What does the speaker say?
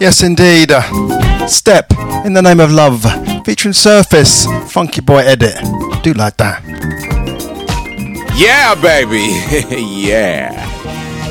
Yes, indeed. Step in the Name of Love, featuring Surface, Funky Boy edit. Do like that. Yeah, baby. Yeah.